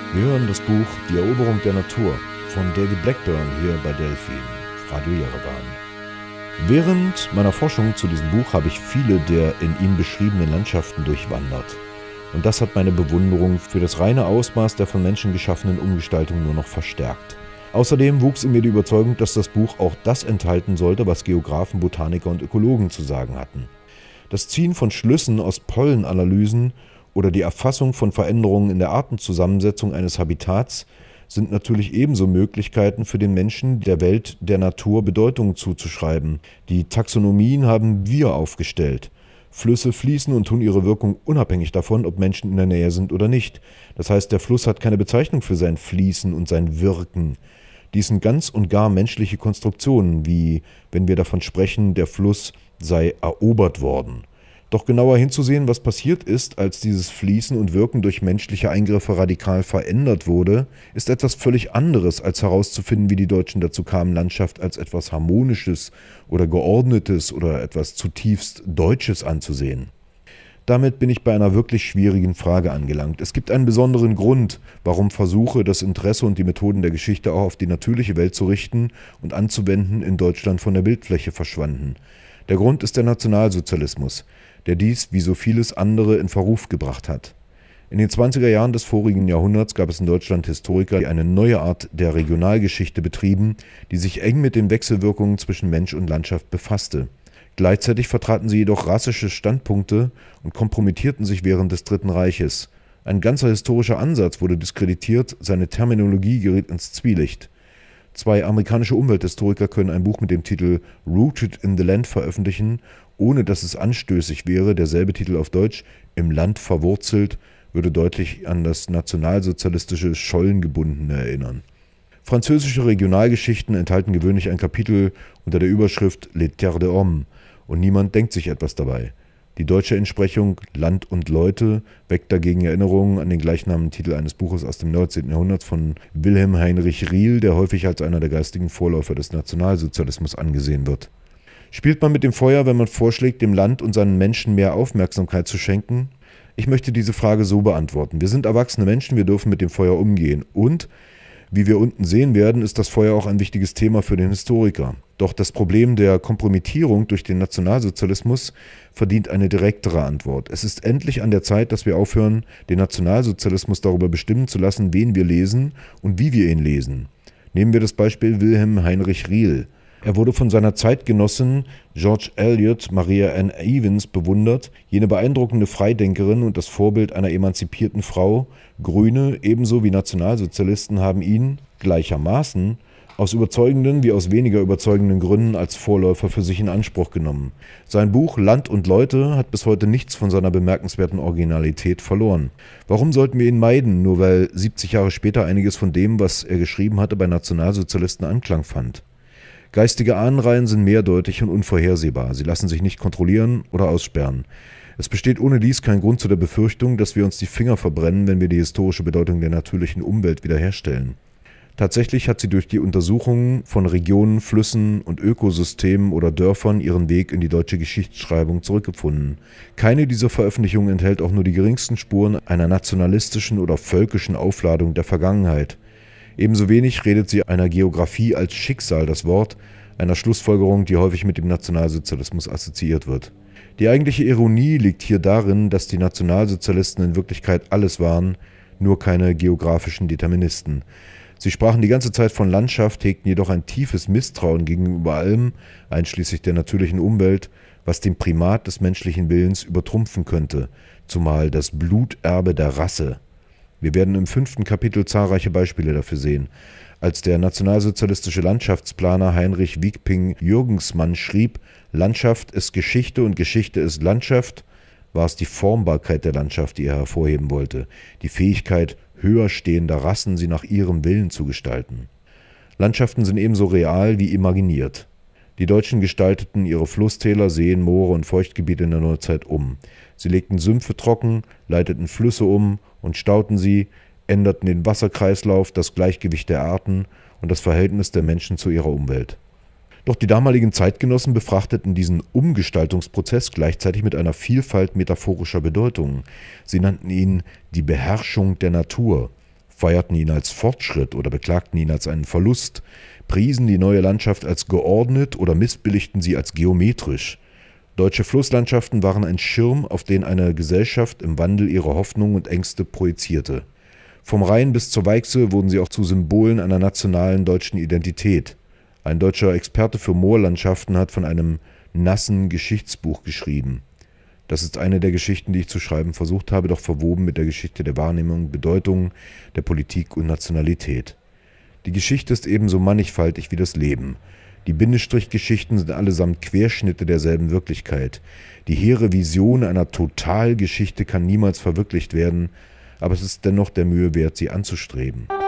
Wir hören das Buch Die Eroberung der Natur von David Blackburn hier bei Delphi, Radio Jerewan. Während meiner Forschung zu diesem Buch habe ich viele der in ihm beschriebenen Landschaften durchwandert. Und das hat meine Bewunderung für das reine Ausmaß der von Menschen geschaffenen Umgestaltung nur noch verstärkt. Außerdem wuchs in mir die Überzeugung, dass das Buch auch das enthalten sollte, was Geographen, Botaniker und Ökologen zu sagen hatten. Das Ziehen von Schlüssen aus Pollenanalysen oder die Erfassung von Veränderungen in der Artenzusammensetzung eines Habitats sind natürlich ebenso Möglichkeiten für den Menschen, der Welt der Natur Bedeutungen zuzuschreiben. Die Taxonomien haben wir aufgestellt. Flüsse fließen und tun ihre Wirkung unabhängig davon, ob Menschen in der Nähe sind oder nicht. Das heißt, der Fluss hat keine Bezeichnung für sein Fließen und sein Wirken. Dies sind ganz und gar menschliche Konstruktionen, wie wenn wir davon sprechen, der Fluss sei erobert worden. Doch genauer hinzusehen, was passiert ist, als dieses Fließen und Wirken durch menschliche Eingriffe radikal verändert wurde, ist etwas völlig anderes, als herauszufinden, wie die Deutschen dazu kamen, Landschaft als etwas Harmonisches oder Geordnetes oder etwas zutiefst Deutsches anzusehen. Damit bin ich bei einer wirklich schwierigen Frage angelangt. Es gibt einen besonderen Grund, warum Versuche, das Interesse und die Methoden der Geschichte auch auf die natürliche Welt zu richten und anzuwenden, in Deutschland von der Bildfläche verschwanden. Der Grund ist der Nationalsozialismus, der dies wie so vieles andere in Verruf gebracht hat. In den 20er Jahren des vorigen Jahrhunderts gab es in Deutschland Historiker, die eine neue Art der Regionalgeschichte betrieben, die sich eng mit den Wechselwirkungen zwischen Mensch und Landschaft befasste. Gleichzeitig vertraten sie jedoch rassische Standpunkte und kompromittierten sich während des Dritten Reiches. Ein ganzer historischer Ansatz wurde diskreditiert, seine Terminologie geriet ins Zwielicht. 2 amerikanische Umwelthistoriker können ein Buch mit dem Titel Rooted in the Land veröffentlichen, ohne dass es anstößig wäre. Derselbe Titel auf Deutsch, Im Land verwurzelt, würde deutlich an das nationalsozialistische Schollengebundene erinnern. Französische Regionalgeschichten enthalten gewöhnlich ein Kapitel unter der Überschrift Les Terres des Hommes und niemand denkt sich etwas dabei. Die deutsche Entsprechung Land und Leute weckt dagegen Erinnerungen an den gleichnamigen Titel eines Buches aus dem 19. Jahrhundert von Wilhelm Heinrich Riehl, der häufig als einer der geistigen Vorläufer des Nationalsozialismus angesehen wird. Spielt man mit dem Feuer, wenn man vorschlägt, dem Land und seinen Menschen mehr Aufmerksamkeit zu schenken? Ich möchte diese Frage so beantworten. Wir sind erwachsene Menschen, wir dürfen mit dem Feuer umgehen. Und, wie wir unten sehen werden, ist das Feuer auch ein wichtiges Thema für den Historiker. Doch das Problem der Kompromittierung durch den Nationalsozialismus verdient eine direktere Antwort. Es ist endlich an der Zeit, dass wir aufhören, den Nationalsozialismus darüber bestimmen zu lassen, wen wir lesen und wie wir ihn lesen. Nehmen wir das Beispiel Wilhelm Heinrich Riehl. Er wurde von seiner Zeitgenossin George Eliot, Maria Ann Ivins bewundert, jene beeindruckende Freidenkerin und das Vorbild einer emanzipierten Frau. Grüne ebenso wie Nationalsozialisten haben ihn gleichermaßen aus überzeugenden wie aus weniger überzeugenden Gründen als Vorläufer für sich in Anspruch genommen. Sein Buch Land und Leute hat bis heute nichts von seiner bemerkenswerten Originalität verloren. Warum sollten wir ihn meiden, nur weil 70 Jahre später einiges von dem, was er geschrieben hatte, bei Nationalsozialisten Anklang fand? Geistige Ahnenreihen sind mehrdeutig und unvorhersehbar. Sie lassen sich nicht kontrollieren oder aussperren. Es besteht ohne dies kein Grund zu der Befürchtung, dass wir uns die Finger verbrennen, wenn wir die historische Bedeutung der natürlichen Umwelt wiederherstellen. Tatsächlich hat sie durch die Untersuchungen von Regionen, Flüssen und Ökosystemen oder Dörfern ihren Weg in die deutsche Geschichtsschreibung zurückgefunden. Keine dieser Veröffentlichungen enthält auch nur die geringsten Spuren einer nationalistischen oder völkischen Aufladung der Vergangenheit. Ebenso wenig redet sie einer Geografie als Schicksal das Wort, einer Schlussfolgerung, die häufig mit dem Nationalsozialismus assoziiert wird. Die eigentliche Ironie liegt hier darin, dass die Nationalsozialisten in Wirklichkeit alles waren, nur keine geografischen Deterministen. Sie sprachen die ganze Zeit von Landschaft, hegten jedoch ein tiefes Misstrauen gegenüber allem, einschließlich der natürlichen Umwelt, was den Primat des menschlichen Willens übertrumpfen könnte, zumal das Bluterbe der Rasse. Wir werden im 5. Kapitel zahlreiche Beispiele dafür sehen. Als der nationalsozialistische Landschaftsplaner Heinrich Wiegping-Jürgensmann schrieb, Landschaft ist Geschichte und Geschichte ist Landschaft, war es die Formbarkeit der Landschaft, die er hervorheben wollte, die Fähigkeit höher stehender Rassen, sie nach ihrem Willen zu gestalten. Landschaften sind ebenso real wie imaginiert. Die Deutschen gestalteten ihre Flusstäler, Seen, Moore und Feuchtgebiete in der Neuzeit um. Sie legten Sümpfe trocken, leiteten Flüsse um und stauten sie, änderten den Wasserkreislauf, das Gleichgewicht der Arten und das Verhältnis der Menschen zu ihrer Umwelt. Doch die damaligen Zeitgenossen befrachteten diesen Umgestaltungsprozess gleichzeitig mit einer Vielfalt metaphorischer Bedeutungen. Sie nannten ihn die Beherrschung der Natur, feierten ihn als Fortschritt oder beklagten ihn als einen Verlust, priesen die neue Landschaft als geordnet oder missbilligten sie als geometrisch. Deutsche Flusslandschaften waren ein Schirm, auf den eine Gesellschaft im Wandel ihre Hoffnungen und Ängste projizierte. Vom Rhein bis zur Weichsel wurden sie auch zu Symbolen einer nationalen deutschen Identität. Ein deutscher Experte für Moorlandschaften hat von einem nassen Geschichtsbuch geschrieben. Das ist eine der Geschichten, die ich zu schreiben versucht habe, doch verwoben mit der Geschichte der Wahrnehmung, Bedeutung, der Politik und Nationalität. Die Geschichte ist ebenso mannigfaltig wie das Leben. Die Bindestrichgeschichten sind allesamt Querschnitte derselben Wirklichkeit. Die hehre Vision einer Totalgeschichte kann niemals verwirklicht werden, aber es ist dennoch der Mühe wert, sie anzustreben.